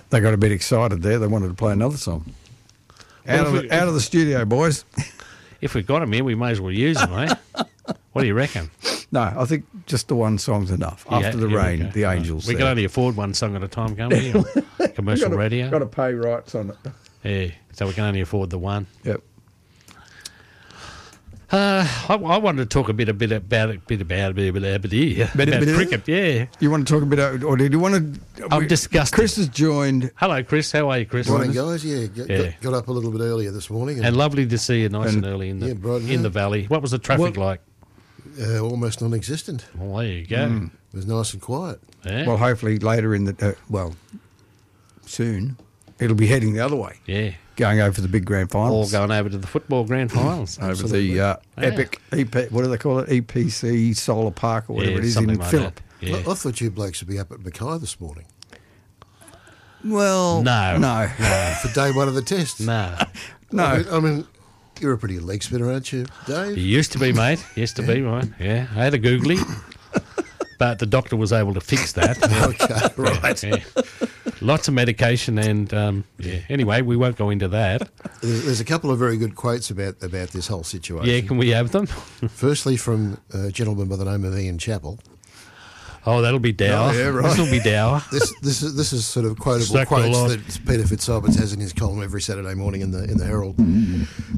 They got a bit excited there. They wanted to play another song. Out of the studio, boys. If we've got them here, we may as well use them, eh? What do you reckon? No, I think just the one song's enough. After the rain, the Angels. We can only afford one song at a time, can't we? Commercial radio. Got to pay rights on it. Yeah, so we can only afford the one. Yep. I wanted to talk a bit about cricket. Yeah. You want to talk a bit, or did you want to? I'm disgusted. Chris has joined. Hello, Chris. How are you, Chris? Morning, guys. Yeah, got up a little bit earlier this morning, and lovely to see you nice and early in the valley. What was the traffic like? Almost non-existent. Well, there you go. It was nice and quiet. Yeah. Well, hopefully later in the soon, it'll be heading the other way. Yeah. Going over to the big grand finals. Or going over to the football grand finals. Over the epic, what do they call it? EPC Solar Park or whatever it is in like Phillip. Yeah. I thought you blokes would be up at Mackay this morning. Well, No. For day one of the test. No. I mean, you're a pretty leg spinner, aren't you, Dave? You used to be, mate. Used to be, right? Yeah. I had a googly, but the doctor was able to fix that. Okay, right. Yeah. Lots of medication and, Anyway, we won't go into that. There's a couple of very good quotes about this whole situation. Yeah, can we have them? Firstly, from a gentleman by the name of Ian Chappell. Oh, that'll be dour. Oh, yeah, right. This will be dour. This is sort of quotable Stuck quotes a lot. that Peter Fitzsimmons has in his column every Saturday morning in the Herald.